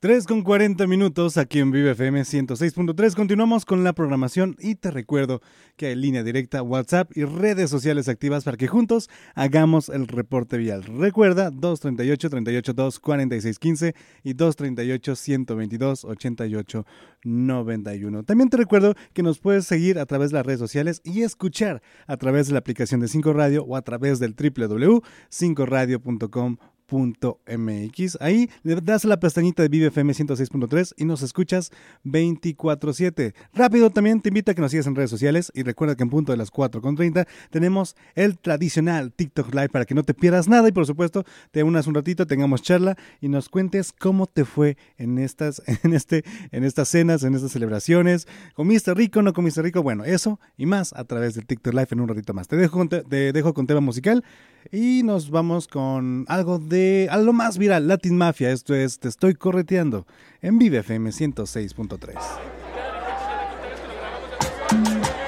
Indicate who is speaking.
Speaker 1: 3:40 aquí en Vive FM 106.3. Continuamos con la programación y te recuerdo que hay línea directa, WhatsApp y redes sociales activas para que juntos hagamos el reporte vial. Recuerda 238-382-4615 y 238-122-8891. También te recuerdo que nos puedes seguir a través de las redes sociales y escuchar a través de la aplicación de 5 Radio o a través del www.5radio.com.mx. Ahí le das a la pestañita de Vive FM 106.3 y nos escuchas 24/7. Rápido, también te invito a que nos sigas en redes sociales y recuerda que en punto de las 4:30 tenemos el tradicional TikTok Live para que no te pierdas nada y por supuesto te unas un ratito, tengamos charla y nos cuentes cómo te fue en estas cenas, en estas celebraciones. ¿Comiste rico, no comiste rico? Bueno, eso y más a través del TikTok Live en un ratito más. Te dejo con tema musical y nos vamos con algo lo más viral, Latin Mafia. Esto es Te Estoy Correteando en Vive FM 106.3.